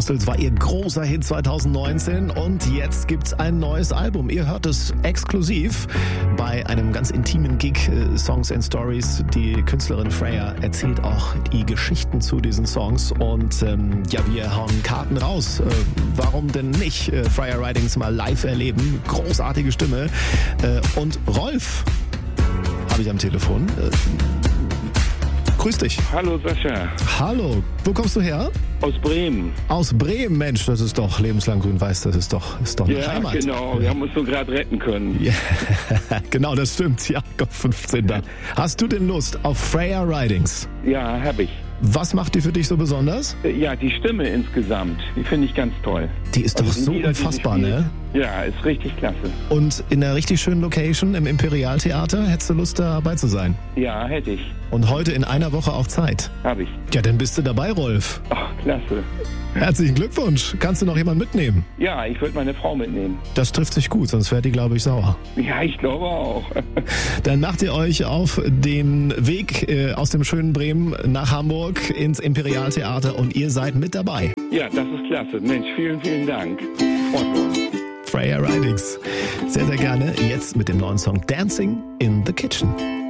Castles war ihr großer Hit 2019 und jetzt gibt's ein neues Album. Ihr hört es exklusiv bei einem ganz intimen Gig, Songs and Stories. Die Künstlerin Freya erzählt auch die Geschichten zu diesen Songs und wir hauen Karten raus. Warum denn nicht Freya Ridings mal live erleben? Großartige Stimme. Und Rolf habe ich am Telefon. Grüß dich. Hallo Sascha. Hallo, wo kommst du her? Aus Bremen. Aus Bremen, Mensch, das ist doch lebenslang grün-weiß, das ist doch eine Heimat. Ja, genau, wir haben uns so gerade retten können. Ja, genau, das stimmt, ja, Gott, 15. Hast du denn Lust auf Freya Ridings? Ja, hab ich. Was macht die für dich so besonders? Ja, die Stimme insgesamt, die finde ich ganz toll. Die ist doch so unfassbar, ne? Ja, ist richtig klasse. Und in einer richtig schönen Location im Imperialtheater, hättest du Lust dabei zu sein? Ja, hätte ich. Und heute in einer Woche auch Zeit? Hab ich. Ja, dann bist du dabei, Rolf. Ach, klasse. Herzlichen Glückwunsch. Kannst du noch jemanden mitnehmen? Ja, ich würde meine Frau mitnehmen. Das trifft sich gut, sonst wäre die, glaube ich, sauer. Ja, ich glaube auch. Dann macht ihr euch auf den Weg aus dem schönen Bremen nach Hamburg ins Imperialtheater und ihr seid mit dabei. Ja, das ist klasse. Mensch, vielen, vielen Dank. Freya Ridings. Sehr, sehr gerne. Jetzt mit dem neuen Song Dancing in the Kitchen.